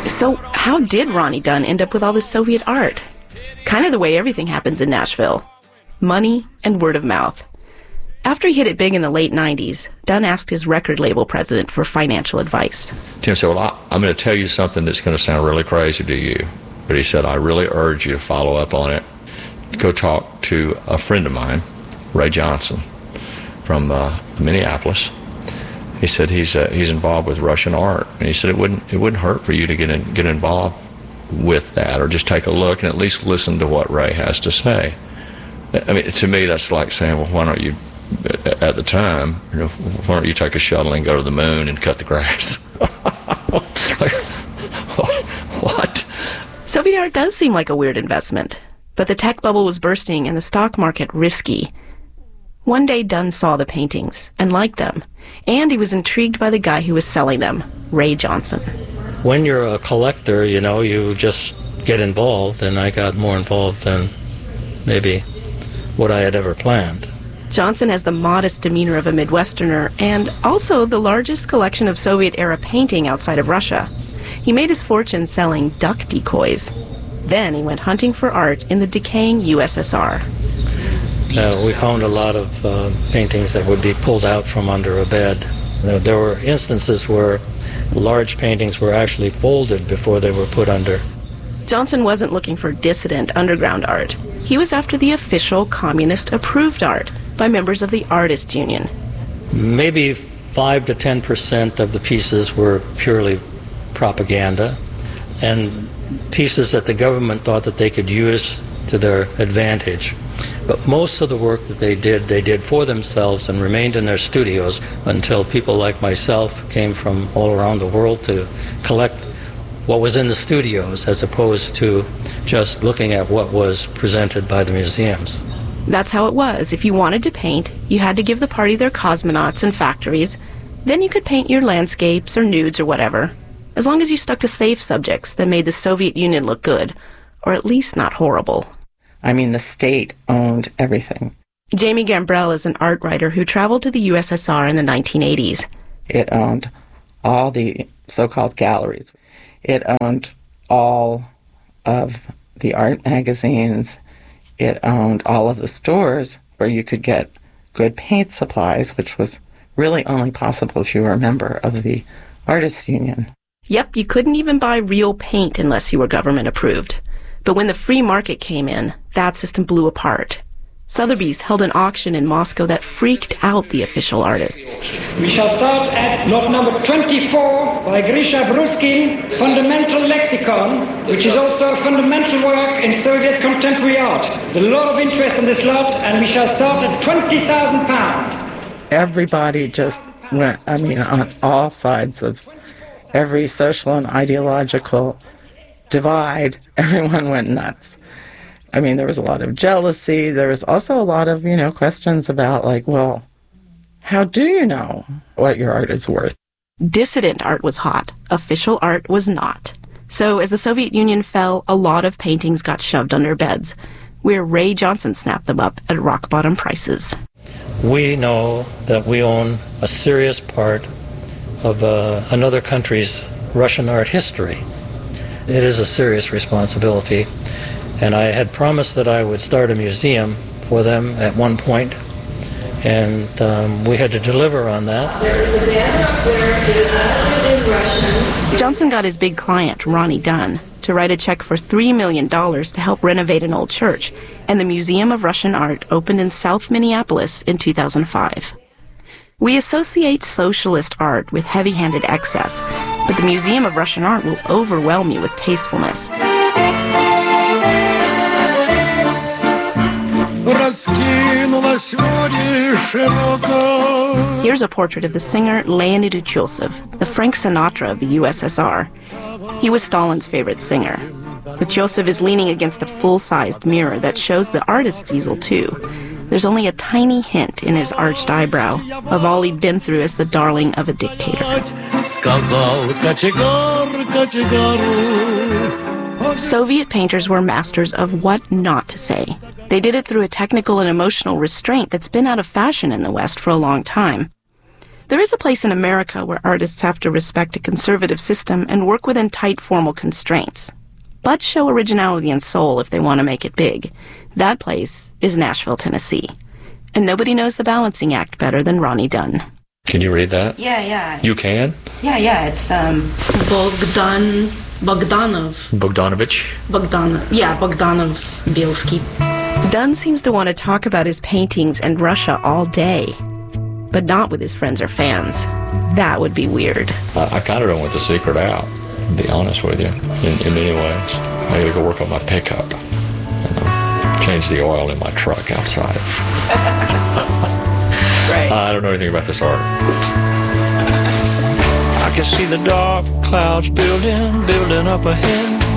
So how did Ronnie Dunn end up with all this Soviet art? Kind of the way everything happens in Nashville. Money and word of mouth. After he hit it big in the late 90s, Dunn asked his record label president for financial advice. Tim said, well, I'm going to tell you something that's going to sound really crazy to you. But he said, I really urge you to follow up on it. Go talk to a friend of mine, Ray Johnson, from Minneapolis. He said he's involved with Russian art. And he said it wouldn't hurt for you to get involved with that, or just take a look and at least listen to what Ray has to say. I mean, to me, that's like saying, well, why don't you, at the time, why don't you take a shuttle and go to the moon and cut the grass? Like, what? Soviet art does seem like a weird investment, but the tech bubble was bursting and the stock market risky. One day, Dunn saw the paintings and liked them, and he was intrigued by the guy who was selling them, Ray Johnson. When you're a collector, you just get involved, and I got more involved than maybe what I had ever planned. Johnson has the modest demeanor of a Midwesterner and also the largest collection of Soviet-era painting outside of Russia. He made his fortune selling duck decoys. Then he went hunting for art in the decaying USSR. We found a lot of paintings that would be pulled out from under a bed. There were instances where large paintings were actually folded before they were put under. Johnson wasn't looking for dissident underground art. He was after the official communist-approved art by members of the Artists' Union. Maybe 5 to 10% of the pieces were purely propaganda, and pieces that the government thought that they could use to their advantage. But most of the work that they did for themselves and remained in their studios until people like myself came from all around the world to collect what was in the studios as opposed to just looking at what was presented by the museums. That's how it was. If you wanted to paint, you had to give the party their cosmonauts and factories. Then you could paint your landscapes or nudes or whatever, as long as you stuck to safe subjects that made the Soviet Union look good, or at least not horrible. I mean, the state owned everything. Jamie Gambrell is an art writer who traveled to the USSR in the 1980s. It owned all the so-called galleries. It owned all of the art magazines. It owned all of the stores where you could get good paint supplies, which was really only possible if you were a member of the Artists' Union. Yep, you couldn't even buy real paint unless you were government approved. But when the free market came in, that system blew apart. Sotheby's held an auction in Moscow that freaked out the official artists. We shall start at lot number 24 by Grisha Bruskin, Fundamental Lexicon, which is also a fundamental work in Soviet contemporary art. There's a lot of interest in this lot, and we shall start at £20,000. Everybody just went, on all sides of every social and ideological divide, everyone went nuts. There was a lot of jealousy. There was also a lot of, questions about, how do you know what your art is worth? Dissident art was hot. Official art was not. So as the Soviet Union fell, a lot of paintings got shoved under beds, where Ray Johnson snapped them up at rock-bottom prices. We know that we own a serious part of another country's Russian art history. It is a serious responsibility. And I had promised that I would start a museum for them at one point, and we had to deliver on that. There is a banner up there. It is all in Russian. Johnson got his big client, Ronnie Dunn, to write a check for $3 million to help renovate an old church, and the Museum of Russian Art opened in South Minneapolis in 2005. We associate socialist art with heavy-handed excess, but the Museum of Russian Art will overwhelm you with tastefulness. Here's a portrait of the singer Leonid Utesov, the Frank Sinatra of the USSR. He was Stalin's favorite singer. Utesov is leaning against a full-sized mirror that shows the artist's easel, too. There's only a tiny hint in his arched eyebrow of all he'd been through as the darling of a dictator. Soviet painters were masters of what not to say. They did it through a technical and emotional restraint that's been out of fashion in the West for a long time. There is a place in America where artists have to respect a conservative system and work within tight formal constraints, but show originality and soul if they want to make it big. That place is Nashville, Tennessee. And nobody knows the balancing act better than Ronnie Dunn. Can you read that? Yeah. You can? Yeah, it's Bogdanovich. Bogdanov Bielski. Dunn seems to want to talk about his paintings and Russia all day, but not with his friends or fans. That would be weird. I kind of don't want the secret out, to be honest with you, in many ways. I gotta go work on my pickup. Change the oil in my truck outside. Right. I don't know anything about this art. I can see the dark clouds building up ahead.